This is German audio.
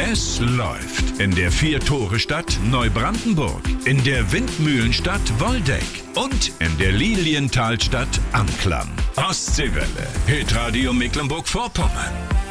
Es läuft in der Vier-Tore-Stadt Neubrandenburg, in der Windmühlenstadt Woldeck und in der Lilienthalstadt Anklam. Ostseewelle, Hitradio Mecklenburg-Vorpommern.